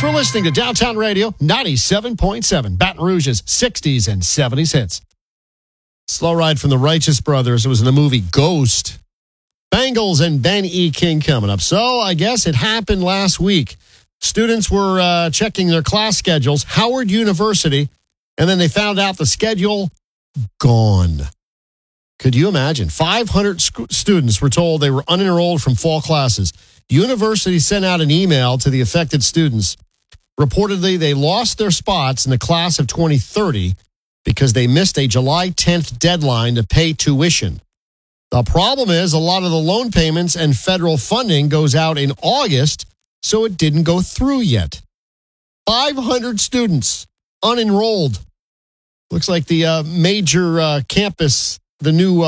for listening to Downtown Radio 97.7, Baton Rouge's 60s and 70s hits. Slow Ride from the Righteous Brothers. It was in the movie Ghost. Bengals and Ben E. King coming up. So I guess it happened last week. Students were checking their class schedules, Howard University, and then they found out the schedule gone. Could you imagine? 500 students were told they were unenrolled from fall classes. University sent out an email to the affected students. Reportedly, they lost their spots in the class of 2030 because they missed a July 10th deadline to pay tuition. The problem is a lot of the loan payments and federal funding goes out in August, so it didn't go through yet. 500 students unenrolled. Looks like the major campus, the new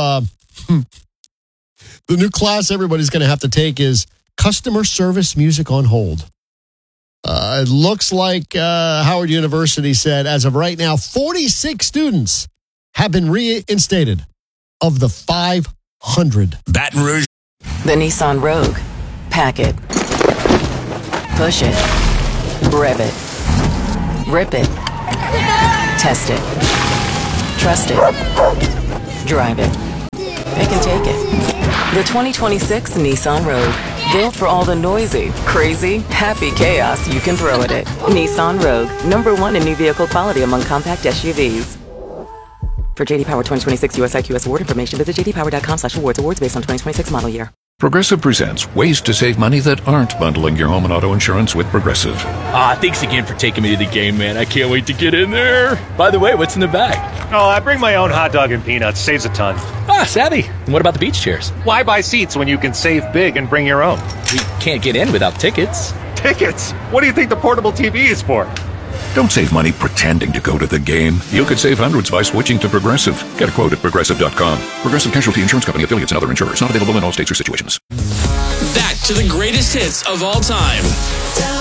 class everybody's going to have to take is Customer Service Music on Hold. It looks like Howard University said, as of right now, 46 students have been reinstated of the 500. Baton Rouge. The Nissan Rogue. Pack it. Push it. Rev it. Rip it. Test it. Trust it. Drive it. Pick and take it. The 2026 Nissan Rogue. Built for all the noisy, crazy, happy chaos you can throw at it. Nissan Rogue. #1 in new vehicle quality among compact SUVs. For J.D. Power 2026 US IQS award information, visit jdpower.com/awards. Awards based on 2026 model year. Progressive presents ways to save money that aren't bundling your home and auto insurance with Progressive. Thanks again for taking me to the game, man. I can't wait to get in there. By the way, what's in the bag? Oh, I bring my own hot dog and peanuts. Saves a ton. Savvy. And what about the beach chairs? Why buy seats when you can save big and bring your own? We can't get in without tickets. Tickets? What do you think the portable TV is for? Don't save money pretending to go to the game. You could save hundreds by switching to Progressive. Get a quote at Progressive.com. Progressive Casualty Insurance Company, affiliates, and other insurers. Not available in all states or situations. Back to the greatest hits of all time.